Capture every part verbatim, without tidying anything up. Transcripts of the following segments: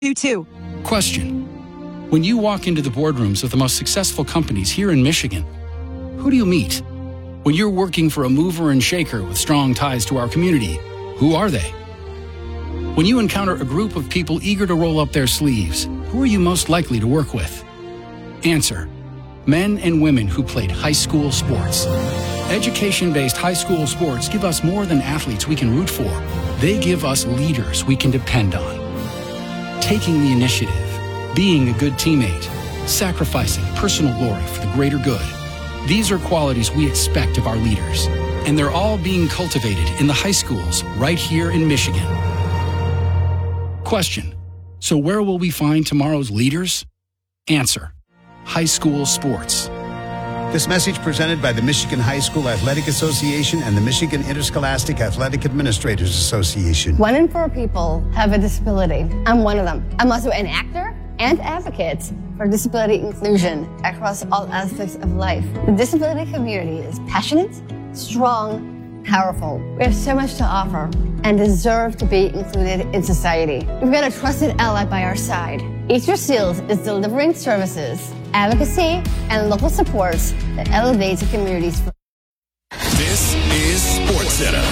You too. Question. When you walk into the boardrooms of the most successful companies here in Michigan, who do you meet? When you're working for a mover and shaker with strong ties to our community, who are they? When you encounter a group of people eager to roll up their sleeves, who are you most likely to work with? Answer. Men and women who played high school sports. Education-based high school sports give us more than athletes we can root for. They give us leaders we can depend on. Taking the initiative, being a good teammate, sacrificing personal glory for the greater good. These are qualities we expect of our leaders, and they're all being cultivated in the high schools right here in Michigan. Question. So where will we find tomorrow's leaders? Answer. High school sports. This message presented by the Michigan High School Athletic Association and the Michigan Interscholastic Athletic Administrators Association. One in four people have a disability. I'm one of them. I'm also an actor and advocate for disability inclusion across all aspects of life. The disability community is passionate, strong, powerful. We have so much to offer and deserve to be included in society. We've got a trusted ally by our side. Easter Seals is delivering services, advocacy, and local supports that elevate the communities. This is SportsCenter.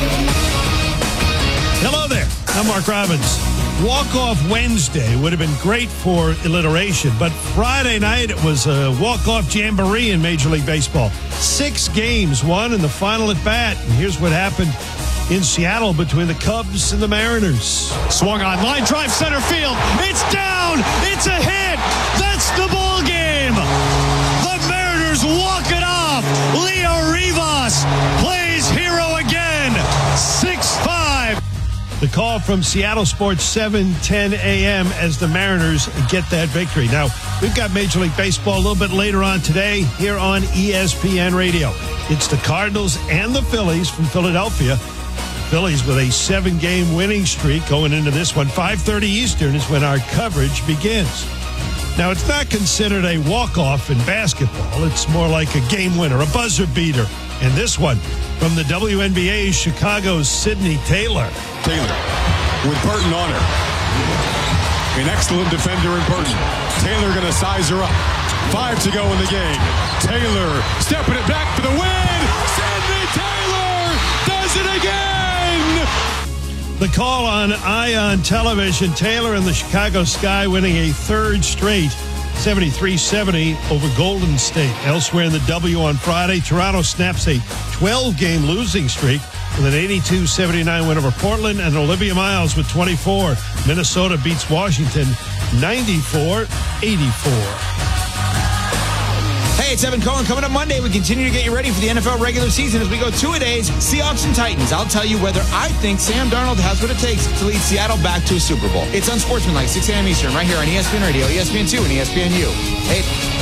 Hello there. I'm Mark Robbins. Walk-off Wednesday would have been great for alliteration, but Friday night it was a walk-off jamboree in Major League Baseball. Six games won in the final at bat. And here's what happened in Seattle between the Cubs and the Mariners. Swung on, line drive center field. It's down. It's a hit. That's the ball game. The Mariners walk it off. Leo Rivas plays hero again. six five. The call from Seattle Sports, seven ten a.m. as the Mariners get that victory. Now, we've got Major League Baseball a little bit later on today here on E S P N Radio. It's the Cardinals and the Phillies from Philadelphia. Phillies with a seven-game winning streak going into this one. five thirty Eastern is when our coverage begins. Now, it's not considered a walk-off in basketball. It's more like a game winner, a buzzer beater. And this one from the W N B A's Chicago's Sidney Taylor. Taylor with Burton on her. An excellent defender in Burton. Taylor going to size her up. Five to go in the game. Taylor stepping it back for the win. Sidney Taylor does it again. The call on Ion Television, Taylor and the Chicago Sky winning a third straight seventy-three seventy over Golden State. Elsewhere in the W on Friday, Toronto snaps a twelve-game losing streak with an eighty-two seventy-nine win over Portland, and Olivia Miles with twenty-four. Minnesota beats Washington ninety-four eighty-four. Hey, it's Evan Cohen. Coming up Monday, we continue to get you ready for the N F L regular season as we go two-a-days, Seahawks and Titans. I'll tell you whether I think Sam Darnold has what it takes to lead Seattle back to a Super Bowl. It's Unsportsmanlike, six a.m. Eastern, right here on E S P N Radio, E S P N two, and E S P N U. Hey.